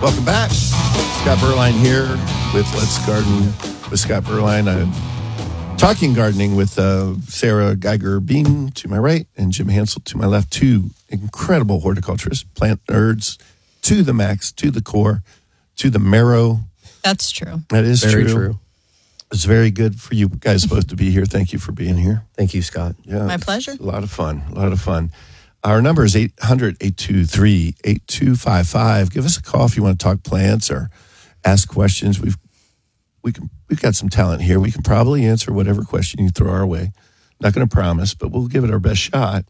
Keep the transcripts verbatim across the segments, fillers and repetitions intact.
Welcome back. Scott Berline here with Let's Garden with Scott Berline. I'm talking gardening with uh, Sarah Geiger-Bean to my right and Jim Hansel to my left. Two incredible horticulturists, plant nerds to the max, to the core, to the marrow. That's true. That is very true. true. It's very good for you guys both to be here. Thank you for being here. Thank you, Scott. Yeah, My pleasure. A lot of fun. A lot of fun. Our number is eight hundred, eight two three, eight two five five. Give us a call if you want to talk plants or ask questions. We've we can we've got some talent here. We can probably answer whatever question you throw our way. Not going to promise, but we'll give it our best shot.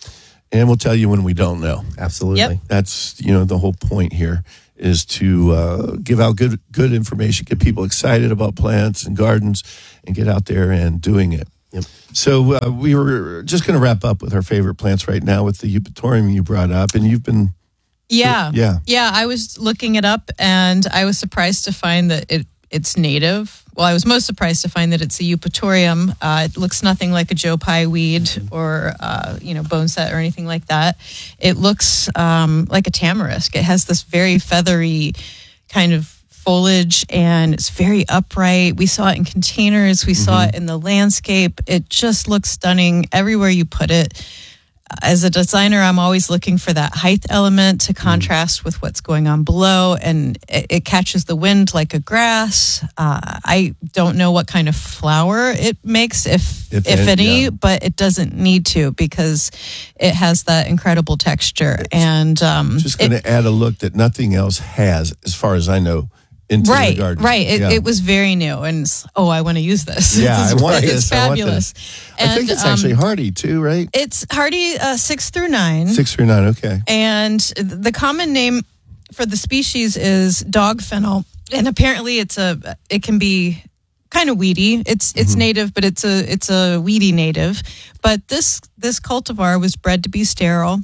And we'll tell you when we don't know. Absolutely. Yep. That's, you know, the whole point here is to uh, give out good good information, get people excited about plants and gardens, and get out there and doing it. Yep. So uh, we were just going to wrap up with our favorite plants right now with the eupatorium you brought up, and you've been Yeah. yeah Yeah, I was looking it up and I was surprised to find that it it's native. Well, I was most surprised to find that it's a eupatorium. Uh, it looks nothing like a Joe Pye weed or, uh, you know, boneset or anything like that. It looks um, like a tamarisk. It has this very feathery kind of foliage and it's very upright. We saw it in containers. We mm-hmm. saw it in the landscape. It just looks stunning everywhere you put it. As a designer, I'm always looking for that height element to contrast with what's going on below, and it, it catches the wind like a grass. Uh, I don't know what kind of flower it makes, if if, if it, any, yeah. but it doesn't need to because it has that incredible texture. It's and um, just going to add a look that nothing else has, as far as I know. Into right, the garden. right. It, yeah. it was very new, and oh, I want to use this. Yeah, it's, I want it's this. fabulous. I, want this. And, I think it's actually um, hardy too, right? It's hardy uh, six through nine. Six through nine, okay. And the common name for the species is dog fennel, and apparently it's a it can be kind of weedy. It's it's mm-hmm. native, but it's a it's a weedy native. But this this cultivar was bred to be sterile,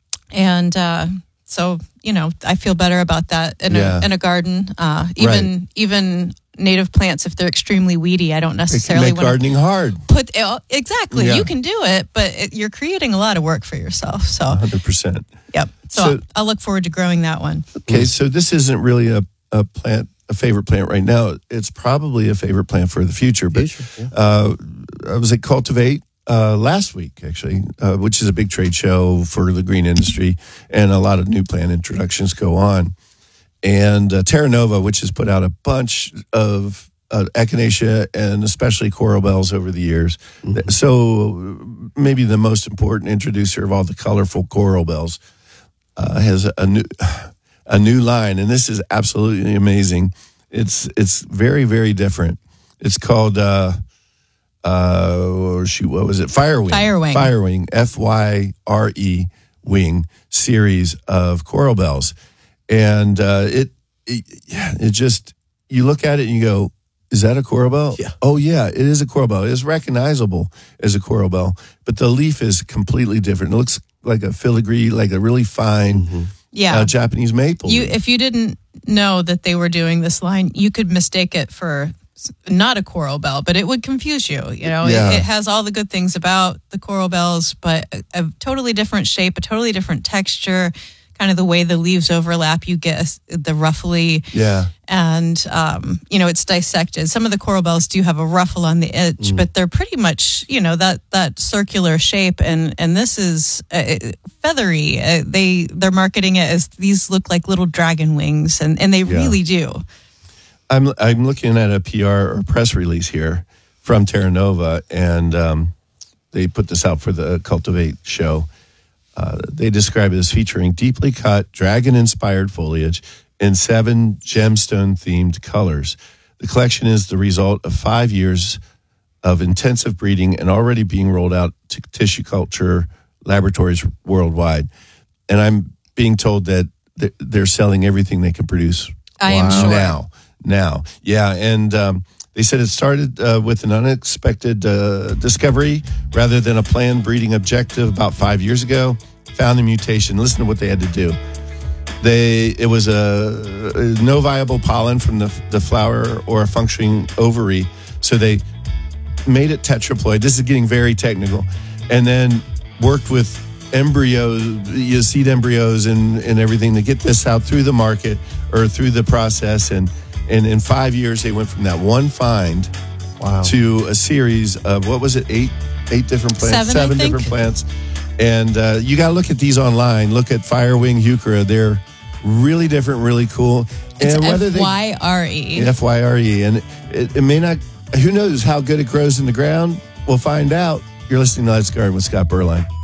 and uh, so. You know, I feel better about that in, yeah. a, in a garden. Uh, even right. even native plants, if they're extremely weedy, I don't necessarily want to gardening hard. Put oh, exactly. Yeah. You can do it, but it, you're creating a lot of work for yourself. So, one hundred percent. Yep. So, so I'll, I'll look forward to growing that one. Okay, so this isn't really a, a plant, a favorite plant right now. It's probably a favorite plant for the future. But future, yeah. uh, I was at Cultivate. Uh, last week, actually, uh, which is a big trade show for the green industry, and a lot of new plant introductions go on. And uh, Terra Nova, which has put out a bunch of uh, echinacea and especially coral bells over the years. Mm-hmm. So maybe the most important introducer of all the colorful coral bells uh, has a new a new line, and this is absolutely amazing. It's it's very very different. It's called. Uh, Uh, shoot, what was it? Firewing. Firewing. Firewing. F Y R E wing series of coral bells, and uh, it, it, it just you look at it and you go, "Is that a coral bell?" Yeah. Oh yeah, it is a coral bell. It is recognizable as a coral bell, but the leaf is completely different. It looks like a filigree, like a really fine, mm-hmm. yeah, uh, Japanese maple. You, if you didn't know that they were doing this line, you could mistake it for. Not a coral bell, but it would confuse you. You know, yeah. it, it has all the good things about the coral bells, but a, a totally different shape, a totally different texture, kind of the way the leaves overlap. You get the ruffly, yeah, and um, you know, it's dissected. Some of the coral bells do have a ruffle on the edge, mm. but they're pretty much, you know, that that circular shape. And and this is uh, feathery. Uh, they they're marketing it as these look like little dragon wings, and and they yeah. really do. I'm I'm looking at a P R or press release here from Terra Nova, and um, they put this out for the Cultivate show. Uh, they describe it as featuring deeply cut, dragon-inspired foliage in seven gemstone-themed colors. The collection is the result of five years of intensive breeding and already being rolled out to tissue culture laboratories worldwide. And I'm being told that they're selling everything they can produce. I am sure. Now. Now, yeah, and um, they said it started uh, with an unexpected uh, discovery rather than a planned breeding objective about five years ago. Found a mutation. Listen to what they had to do. They it was a, a no viable pollen from the the flower or a functioning ovary, so they made it tetraploid. This is getting very technical, and then worked with embryos, you seed embryos and, and everything to get this out through the market or through the process. And, and in five years, they went from that one find wow. to a series of, what was it, eight eight different plants? Seven, Seven I think. different plants. And uh, you got to look at these online. Look at Firewing Heuchera. They're really different, really cool. It's and F Y R E. F Y R E. And it, it may not, who knows how good it grows in the ground? We'll find out. You're listening to Let's Garden with Scott Berline.